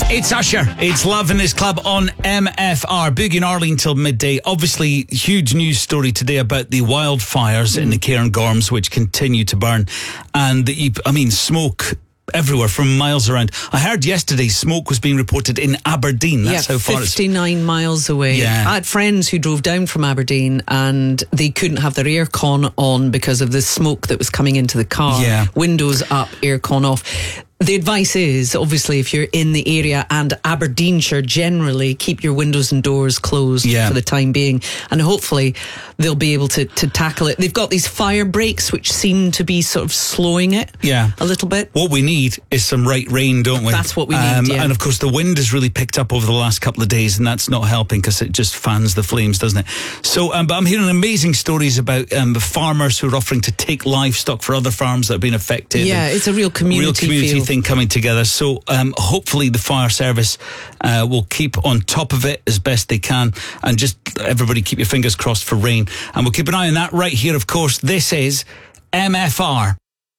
It's Usher. It's Love in This Club on MFR. Boogie and Arlene till midday. Obviously, huge news story today about the wildfires in the Cairngorms, which continue to burn. And, smoke everywhere from miles around. I heard yesterday smoke was being reported in Aberdeen. That's how far 59 miles away. Yeah. I had friends who drove down from Aberdeen and they couldn't have their aircon on because of the smoke that was coming into the car. Yeah. Windows up, aircon off. The advice is, obviously, if you're in the area and Aberdeenshire generally, keep your windows and doors closed for the time being. And hopefully they'll be able to tackle it. They've got these fire breaks which seem to be sort of slowing it a little bit. What we need is some right rain, don't we? That's what we need, And of course the wind has really picked up over the last couple of days, and that's not helping because it just fans the flames, doesn't it? So, but I'm hearing amazing stories about farmers who are offering to take livestock for other farms that have been affected. Yeah, it's a real community feel. Thing coming together. So hopefully the fire service will keep on top of it as best they can, and just everybody keep your fingers crossed for rain, and we'll keep an eye on that right here. Of course, this is MFR.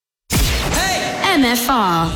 MFR.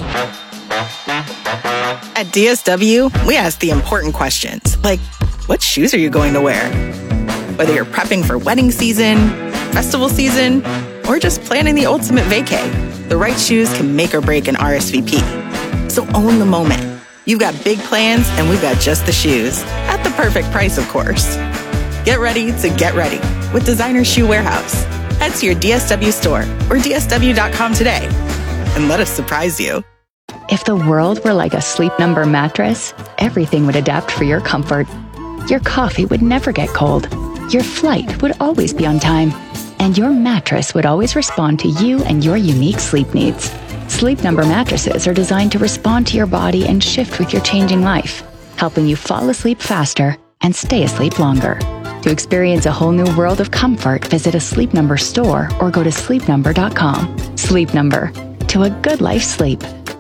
At DSW, we ask the important questions, like, what shoes are you going to wear? Whether you're prepping for wedding season, festival season, or just planning the ultimate vacay, the right shoes can make or break an RSVP. So own the moment. You've got big plans, and we've got just the shoes. At the perfect price, of course. Get ready to get ready with Designer Shoe Warehouse. Head to your DSW store or DSW.com today and let us surprise you. If the world were like a Sleep Number mattress, everything would adapt for your comfort. Your coffee would never get cold. Your flight would always be on time. And your mattress would always respond to you and your unique sleep needs. Sleep Number mattresses are designed to respond to your body and shift with your changing life, helping you fall asleep faster and stay asleep longer. To experience a whole new world of comfort, visit a Sleep Number store or go to sleepnumber.com. Sleep Number. To a good life's sleep.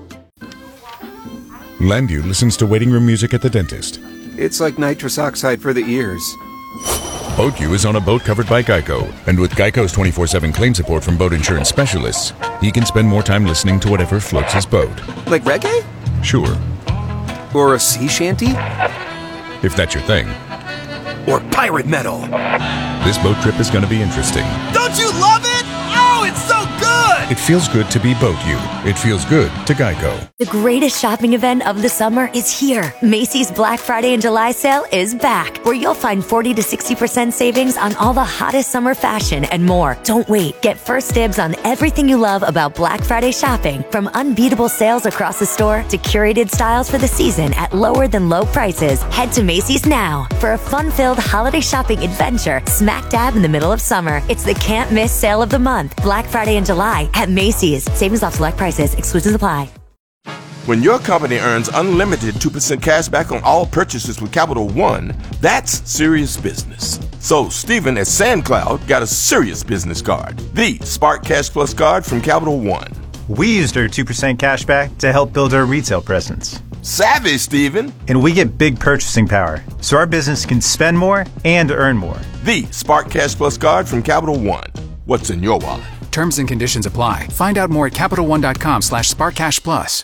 Landu listens to waiting room music at the dentist. It's like nitrous oxide for the ears. BoatU is on a boat covered by Geico, and with Geico's 24/7 claim support from boat insurance specialists, he can spend more time listening to whatever floats his boat. Like reggae? Sure. Or a sea shanty? If that's your thing. Or pirate metal? This boat trip is going to be interesting. Don't you love it? Oh, it's so good! It feels good to be BoatU. It feels good to Geico. The greatest shopping event of the summer is here. Macy's Black Friday and July sale is back, where you'll find 40 to 60% savings on all the hottest summer fashion and more. Don't wait. Get first dibs on everything you love about Black Friday shopping, from unbeatable sales across the store to curated styles for the season at lower than low prices. Head to Macy's now for a fun-filled holiday shopping adventure smack dab in the middle of summer. It's the can't miss sale of the month. Black Friday and July at Macy's. Savings off select prices. Exclusions apply. When your company earns unlimited 2% cash back on all purchases with Capital One, that's serious business. So Stephen at SandCloud got a serious business card, the Spark Cash Plus card from Capital One. We used our 2% cash back to help build our retail presence. Savvy, Stephen. And we get big purchasing power, so our business can spend more and earn more. The Spark Cash Plus card from Capital One. What's in your wallet? Terms and conditions apply. Find out more at CapitalOne.com/SparkCashPlus.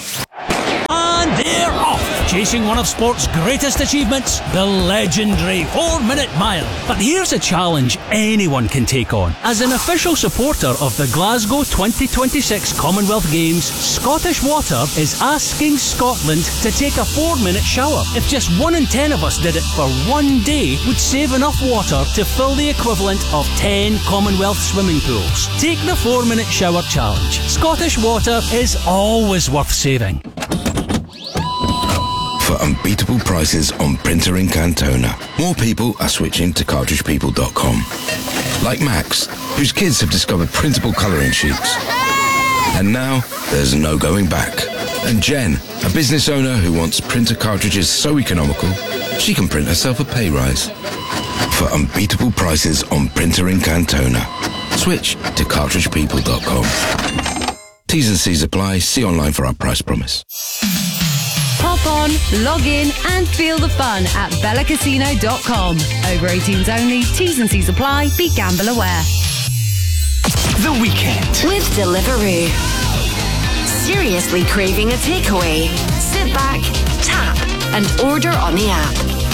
And they're off, chasing one of sport's greatest achievements, the legendary 4-minute mile. But here's a challenge anyone can take on. As an official supporter of the Glasgow 2026 Commonwealth Games, Scottish Water is asking Scotland to take a 4-minute shower. If just 1 in 10 of us did it for one day, we'd save enough water to fill the equivalent of 10 Commonwealth swimming pools. Take the 4-minute shower challenge. Scottish Water is always worth saving. For unbeatable prices on printer ink and toner, more people are switching to cartridgepeople.com. Like Max, whose kids have discovered printable colouring sheets. And now, there's no going back. And Jen, a business owner who wants printer cartridges so economical, she can print herself a pay rise. For unbeatable prices on printer ink and toner, switch to cartridgepeople.com. T's and C's apply. See online for our price promise. Hop on, log in and feel the fun at bellacasino.com. Over 18s only, T's and C's apply, be gamble aware. The Weekend. With Deliveroo. Seriously craving a takeaway? Sit back, tap, and order on the app.